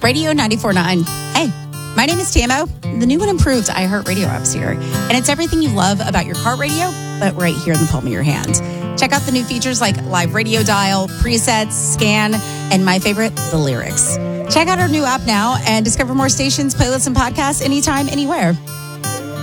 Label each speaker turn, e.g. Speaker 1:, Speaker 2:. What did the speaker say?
Speaker 1: Radio 94.9. Hey, my name is Tamo. The new and improved iHeartRadio app's here. And it's everything you love about your car radio, but right here in the palm of your hand. Check out the new features like live radio dial, presets, scan, and my favorite, the lyrics. Check out our new app now and discover more stations, playlists, and podcasts anytime, anywhere.